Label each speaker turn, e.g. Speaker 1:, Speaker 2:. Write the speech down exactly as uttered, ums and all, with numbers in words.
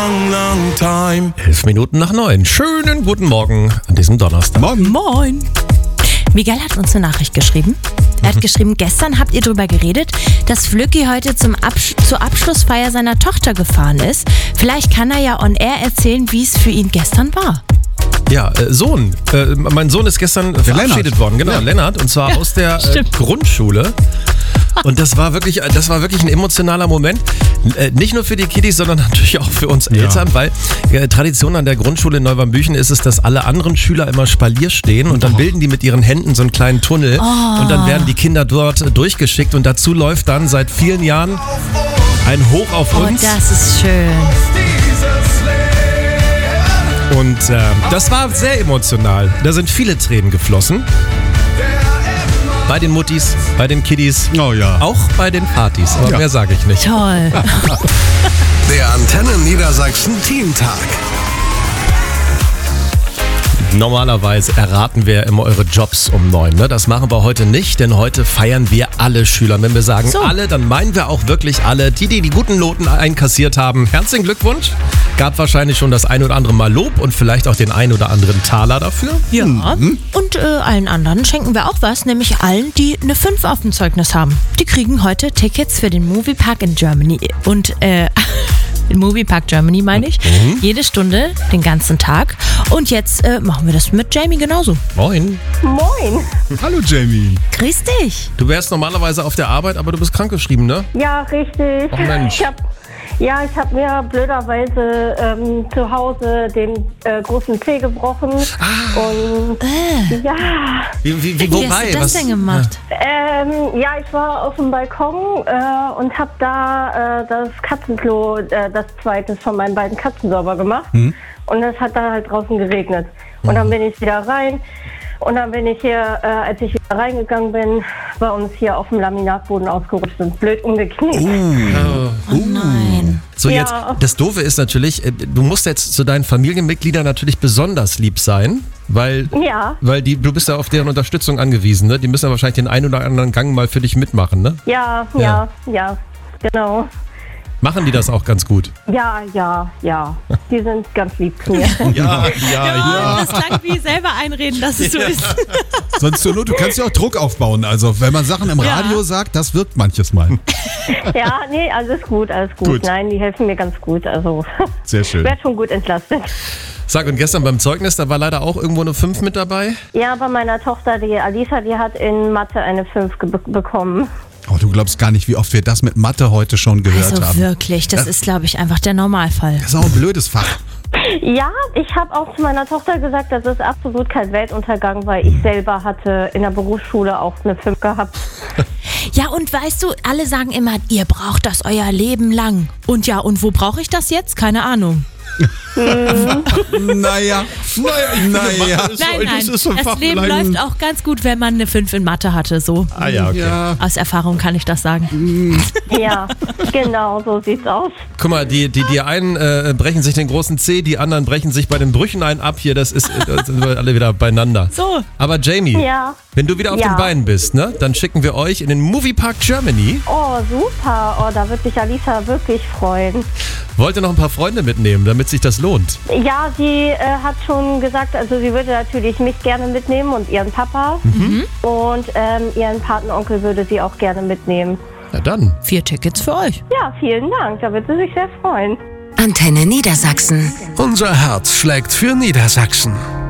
Speaker 1: long, long time.
Speaker 2: Elf Minuten nach neun. Schönen guten Morgen an diesem Donnerstag.
Speaker 3: Morgen.
Speaker 4: Moin. Miguel hat uns eine Nachricht geschrieben. Er hat geschrieben, gestern habt ihr darüber geredet, dass Flücki heute zum Absch- zur Abschlussfeier seiner Tochter gefahren ist. Vielleicht kann er ja on air erzählen, wie es für ihn gestern war.
Speaker 2: Ja, äh, Sohn. Äh, mein Sohn ist gestern verabschiedet
Speaker 3: Lennart.
Speaker 2: worden. Genau,
Speaker 3: Ja.
Speaker 2: Lennart. Und zwar aus der äh,
Speaker 4: stimmt.
Speaker 2: Grundschule. Und das war wirklich, das war wirklich ein emotionaler Moment. Äh, nicht nur für die Kiddies, sondern natürlich auch für uns Eltern, weil äh, Tradition an der Grundschule in Neuwarmbüchen ist es, dass alle anderen Schüler immer Spalier stehen und dann bilden die mit ihren Händen so einen kleinen Tunnel und dann werden die Kinder dort äh, durchgeschickt und dazu läuft dann seit vielen Jahren ein Hoch auf
Speaker 4: Oh,
Speaker 2: uns.
Speaker 4: das ist schön.
Speaker 2: Und äh, das war sehr emotional. Da sind viele Tränen geflossen. Bei den Muttis, bei den Kiddies,
Speaker 3: Oh ja.
Speaker 2: auch bei den Partys. Aber
Speaker 3: Ja.
Speaker 2: mehr sage ich nicht.
Speaker 4: Toll.
Speaker 1: Der Antenne Niedersachsen Teamtag.
Speaker 2: Normalerweise erraten wir immer eure Jobs um neun. Ne? Das machen wir heute nicht, denn heute feiern wir alle Schüler. Wenn wir sagen
Speaker 4: So.
Speaker 2: alle, dann meinen wir auch wirklich alle. Die, die die guten Noten einkassiert haben, herzlichen Glückwunsch. Gab wahrscheinlich schon das ein oder andere Mal Lob und vielleicht auch den ein oder anderen Taler dafür.
Speaker 4: Ja. Und äh, allen anderen schenken wir auch was, nämlich allen, die eine fünf auf dem Zeugnis haben. Die kriegen heute Tickets für den Moviepark in Germany. Und, äh, den Moviepark Germany meine ich. Jede Stunde, den ganzen Tag. Und jetzt äh, machen wir das mit Jamie genauso.
Speaker 2: Moin.
Speaker 5: Moin.
Speaker 3: Hallo Jamie.
Speaker 4: Grüß dich.
Speaker 2: Du wärst normalerweise auf der Arbeit, aber du bist krankgeschrieben, ne?
Speaker 5: Ja, richtig.
Speaker 2: Ach, Mensch.
Speaker 5: Ich hab, ja, ich habe mir blöderweise ähm, zu Hause den äh, großen Zeh gebrochen. Und ja,
Speaker 2: Wie, wie, wie,
Speaker 4: Wie
Speaker 2: wobei?
Speaker 4: hast du das
Speaker 2: was,
Speaker 4: denn gemacht?
Speaker 5: ähm, ja, ich war auf dem Balkon äh, und habe da äh, das Katzenklo, äh, das zweite von meinen beiden Katzen sauber gemacht. Und es hat da halt draußen geregnet. Und dann bin ich wieder rein. Und dann bin ich hier, äh, als ich wieder reingegangen bin, bei uns hier auf dem Laminatboden ausgerutscht und blöd umgeknickt.
Speaker 4: Oh nein.
Speaker 2: So,
Speaker 5: Ja.
Speaker 2: jetzt, das Doofe ist natürlich, äh, du musst jetzt zu deinen Familienmitgliedern natürlich besonders lieb sein, weil,
Speaker 5: Ja,
Speaker 2: weil die, du bist ja auf deren Unterstützung angewiesen, ne? Die müssen ja wahrscheinlich den einen oder anderen Gang mal für dich mitmachen, ne?
Speaker 5: ja,
Speaker 2: Ja.
Speaker 5: ja, ja, genau.
Speaker 2: Machen die das auch ganz gut?
Speaker 5: Ja, ja, ja. Die sind ganz lieb zu mir.
Speaker 2: Ja,
Speaker 4: Ja, das klang wie selber einreden, dass es so ist.
Speaker 3: Sonst zur Not, du kannst ja auch Druck aufbauen. Also wenn man Sachen im
Speaker 4: Ja.
Speaker 3: Radio sagt, das wirkt manches Mal.
Speaker 5: Ja, nee, alles gut, alles gut.
Speaker 3: Gut.
Speaker 5: Nein, die helfen mir ganz gut. Also,
Speaker 3: Sehr schön.
Speaker 5: werd schon gut entlastet.
Speaker 2: Sag, und gestern beim Zeugnis, da war leider auch irgendwo eine fünf mit dabei?
Speaker 5: Ja, bei meiner Tochter, die Alisa, die hat in Mathe eine fünf ge- bekommen.
Speaker 3: Oh, du glaubst gar nicht, wie oft wir das mit Mathe heute schon gehört
Speaker 4: Also
Speaker 3: haben.
Speaker 4: wirklich, das ist, glaube ich, einfach der Normalfall.
Speaker 3: Das ist auch ein blödes Fach.
Speaker 5: Ja, ich habe auch zu meiner Tochter gesagt, das ist absolut kein Weltuntergang, weil ich selber hatte in der Berufsschule auch eine fünf gehabt.
Speaker 4: Ja, und weißt du, alle sagen immer, ihr braucht das euer Leben lang. Und ja, und wo brauche ich das jetzt? Keine Ahnung.
Speaker 3: Naja, naja, naja.
Speaker 4: Nein, nein, das Leben läuft auch ganz gut, wenn man eine fünf in Mathe hatte. So,
Speaker 2: Ah ja, okay.
Speaker 3: Ja.
Speaker 4: aus Erfahrung kann ich das sagen.
Speaker 5: Ja, genau, so sieht's aus.
Speaker 2: Guck mal, die, die, die einen äh, brechen sich den großen Zeh, die anderen brechen sich bei den Brüchen einen ab. Hier, das ist, äh, sind wir alle wieder beieinander.
Speaker 4: So.
Speaker 2: Aber Jamie,
Speaker 5: Ja.
Speaker 2: wenn du wieder auf
Speaker 5: Ja.
Speaker 2: den Beinen bist, ne, dann schicken wir euch in den Moviepark Germany.
Speaker 5: Oh, super. Oh, da wird sich Alisa wirklich freuen.
Speaker 2: Wollt ihr noch ein paar Freunde mitnehmen, damit sich das lohnt?
Speaker 5: Ja, sie äh, hat schon gesagt, also sie würde natürlich mich gerne mitnehmen und ihren Papa. Und ähm, ihren Patenonkel würde sie auch gerne mitnehmen.
Speaker 2: Na dann.
Speaker 4: Vier Tickets für euch.
Speaker 5: Ja, vielen Dank. Da wird sie sich sehr freuen.
Speaker 6: Antenne Niedersachsen.
Speaker 1: Unser Herz schlägt für Niedersachsen.